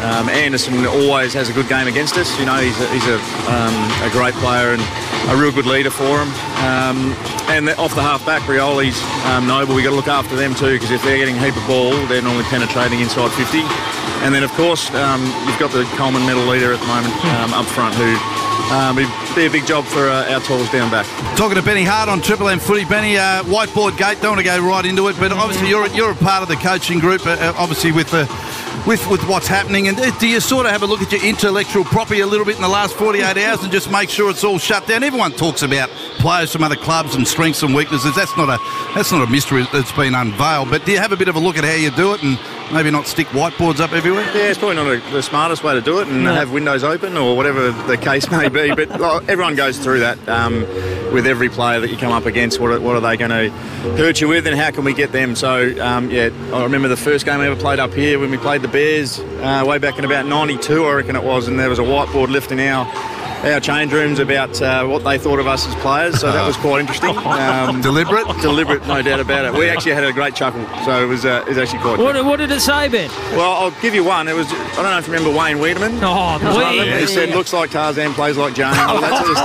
Anderson always has a good game against us. You know, he's a great player and a real good leader for him. And off the half-back, Rioli's Noble, we've got to look after them too, because if they're getting a heap of ball, they're normally penetrating inside 50. And then, of course, you've got the Coleman medal leader at the moment up front, who be a big job for our tools down back. Talking to Benny Hart on Triple M Footy. Benny, whiteboard gate, don't want to go right into it, but obviously you're a part of the coaching group, obviously with what's happening. And do you sort of have a look at your intellectual property a little bit in the last 48 hours and just make sure it's all shut down? Everyone talks about players from other clubs and strengths and weaknesses. That's not a mystery that's been unveiled. But do you have a bit of a look at how you do it and maybe not stick whiteboards up everywhere? Yeah, it's probably not the smartest way to do it, and have windows open or whatever the case may be. But everyone goes through that with every player that you come up against. What are they going to hurt you with, and how can we get them? So, I remember the first game I ever played up here when we played the Bears way back in about 92, I reckon it was, and there was a whiteboard lifting our change rooms about what they thought of us as players, so that was quite interesting. Deliberate? Deliberate, no doubt about it. We actually had a great chuckle, so it was actually quite good. What did it say, Ben? Well, I'll give you one. It was, I don't know if you remember Wayne Wiedemann. He said, looks like Tarzan, plays like Jane, all that sort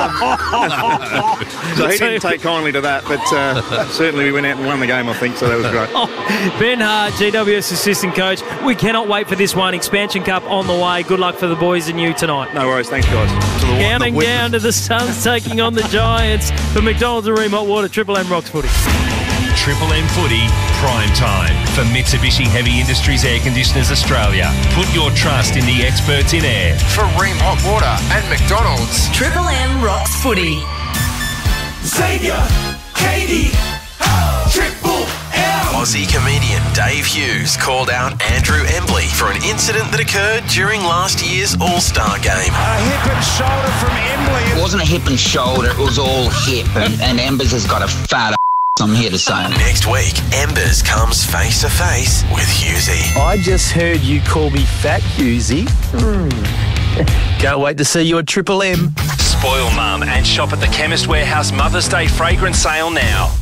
of stuff. So he didn't take kindly to that, but certainly we went out and won the game, I think, so that was great. Ben Hart, GWS assistant coach. We cannot wait for this one. Expansion Cup on the way. Good luck for the boys and you tonight. No worries. Thanks, guys. Counting down to the Suns taking on the Giants for McDonald's and Remote Water. Triple M rocks footy. Triple M Footy, prime time for Mitsubishi Heavy Industries Air Conditioners Australia. Put your trust in the experts in air. For Ream Hot Water and McDonald's. Triple M rocks footy. Xavier, Katie, Triple M. Aussie comedian Dave Hughes called out Andrew Embley for an incident that occurred during last year's All-Star game. A hip and shoulder from Embley. It wasn't a hip and shoulder, it was all hip, and Embers has got a fat I'm here to say. Next week, Embers comes face to face with Hughesy. I just heard you call me Fat Hughesy. Can't wait to see you at Triple M. Spoil Mum and shop at the Chemist Warehouse Mother's Day fragrance sale now.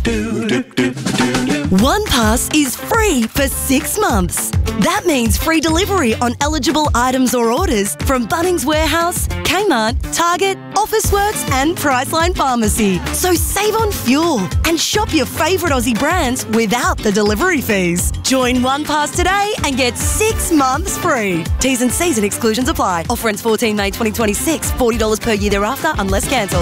One Pass is free for 6 months. That means free delivery on eligible items or orders from Bunnings Warehouse, Kmart, Target, Officeworks and Priceline Pharmacy. So save on fuel and shop your favourite Aussie brands without the delivery fees. Join One Pass today and get 6 months free. T's and C's and exclusions apply. Offer ends 14 May 2026. $40 per year thereafter unless cancelled.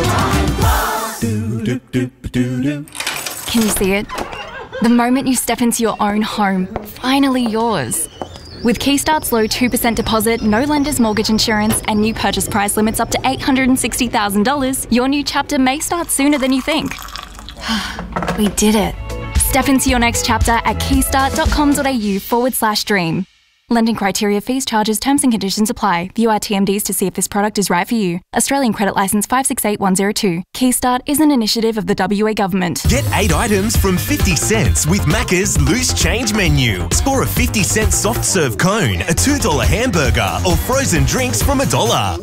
Can you see it? The moment you step into your own home, finally yours. With Keystart's low 2% deposit, no lender's mortgage insurance, and new purchase price limits up to $860,000, your new chapter may start sooner than you think. We did it. Step into your next chapter at keystart.com.au/dream. Lending criteria, fees, charges, terms and conditions apply. View our TMDs to see if this product is right for you. Australian Credit Licence 568102. Keystart is an initiative of the WA Government. Get 8 items from 50 cents with Macca's Loose Change menu. Score a 50-cent soft serve cone, a $2 hamburger, or frozen drinks from $1.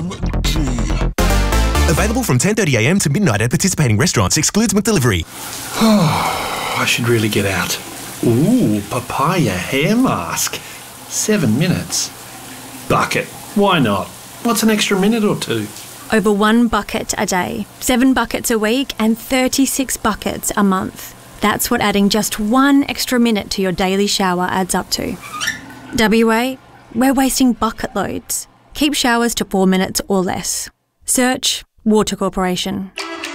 Available from 10:30am to midnight at participating restaurants. Excludes McDelivery. I should really get out. Ooh, papaya hair mask. 7 minutes. Bucket. Why not? What's an extra minute or two? Over 1 bucket a day, 7 buckets a week, and 36 buckets a month. That's what adding just 1 extra minute to your daily shower adds up to. WA, we're wasting bucket loads. Keep showers to 4 minutes or less. Search Water Corporation.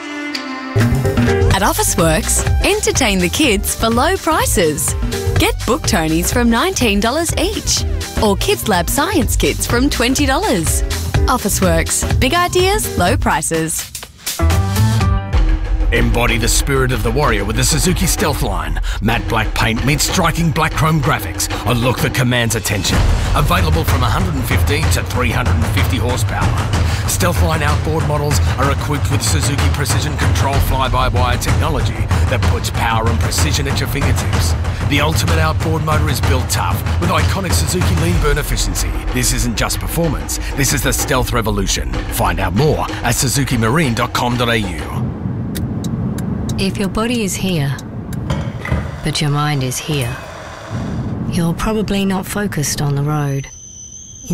At Officeworks, entertain the kids for low prices. Get Book Tonys from $19 each, or Kids Lab Science Kits from $20. Officeworks, big ideas, low prices. Embody the spirit of the warrior with the Suzuki Stealth line. Matte black paint meets striking black chrome graphics. A look that commands attention. Available from 115 to 350 horsepower. Stealth line outboard models are equipped with Suzuki Precision Control fly-by-wire technology that puts power and precision at your fingertips. The ultimate outboard motor is built tough with iconic Suzuki lean burn efficiency. This isn't just performance, this is the Stealth revolution. Find out more at suzukimarine.com.au. If your body is here, but your mind is here, you're probably not focused on the road.